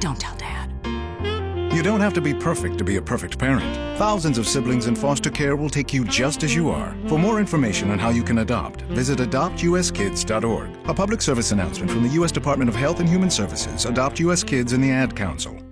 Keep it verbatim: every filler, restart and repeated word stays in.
Don't tell Dad. You don't have to be perfect to be a perfect parent. Thousands of siblings in foster care will take you just as you are. For more information on how you can adopt, visit adopt u s kids dot org. A public service announcement from the U S Department of Health and Human Services, Adopt U S Kids, and the Ad Council.